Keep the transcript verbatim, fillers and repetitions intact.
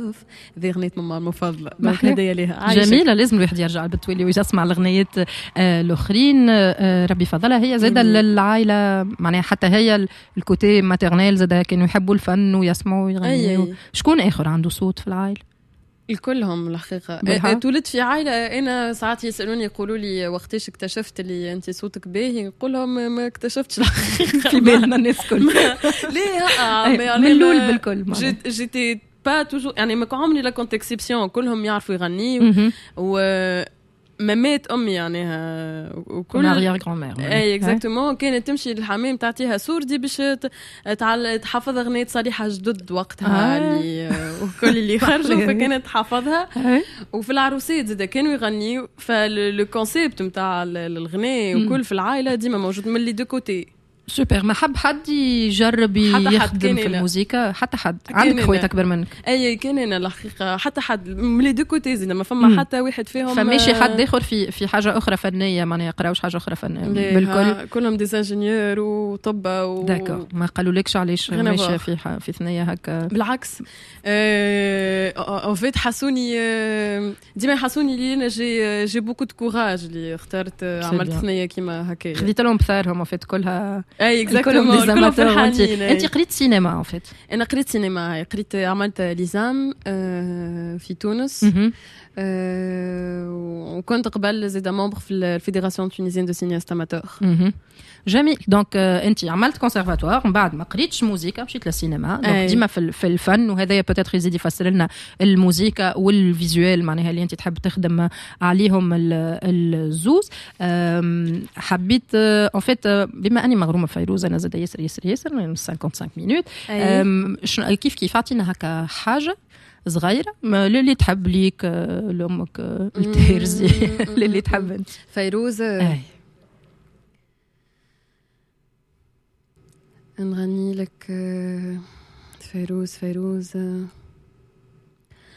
لاف هذه أغنية ماما المفضلة دونك هدية لها. جميلة لازم الواحد يرجع لبتولي ويسمع الأغنيات آه الأخرين. آه ربي فضلها هي زادة للعائلة معناها حتى هي الكوتي ماترنيل زادة كانوا يحبوا الفن ويسمعوا ويغنوا. شكون آخر عنده صوت في العائلة؟ الكلهم الحقيقة. تولدت في عائلة أنا ساعات يسألوني يقولوا لي وقتاش اكتشفت اللي أنت صوتك باهي نقول لهم ما اكتشفتش الحقيقة في بالنا الناس كل ليه من الأول بالكل جيتي با توجور يعني ما عمري لا كونت اكسبسيون كلهم يعرفوا يغنيوا و مامات امي يعني وكل اريير غرامير اي اكزاكتومون كانت تمشي للحمام تعطيها سوردي باش تحفظ اغنيه صالحه جدد وقتها اللي وكل اللي خرجوا فكانت تحفظها. وفي العروسات زاد كانوا يغنيوا فالو كونسيبت نتاع الغناء وكل في العائله ديما موجود من لي دو كوتي. سوبر. ما حب حد يجرب يخدم في الموسيقى حتى حد عندك خويا اكبر منك؟ اي كان انا الحقيقه حتى حد من لي دو كوتي زين ما فما حتى واحد فيهم فماشي حد اخر في في حاجه اخرى فنيه ما يقراوش حاجه اخرى فنيه بالكل كلهم ديزانجينيور وطب و داكور. ما قالولكش علاش ماشي في ح... في ثنيه هكا؟ بالعكس اون فيت حسوني ديما حسوني لي انا جي جي بوكو دو كوراج اللي اخترت عملت ثنيه كيما هكا خديت لهم بثارهم فيت كلها اي اكزاكتومون كلهم فرحانين. انت قريت سينما ان فيت؟ انا قريت سينما قريت عملت ليزام في تونس وكنت قبل زيد ممبر في الفيدراسيون تونيزيين دو سينياست اماتور. جميل. دونك انت عملت كونسيرفاتوار من بعد ما قريتش موسيقى مشيت للسينما دونك ديما في, في الفن وهذايا بوتيتر يزيد يفسر لنا الموسيقى والفيزوال معناها اللي انت تحب تخدم عليهم الزوز. حبيت ان فيت بما اني مغرومه بفيروز انا زاد ياسر ياسر ياسر خمسة وخمسين مينوت كيف كيف عطينا هكا حاجه صغيره اللي تحب ليك لامك التيرزي اللي تحب انت. فيروز نغني لك فيروز فيروز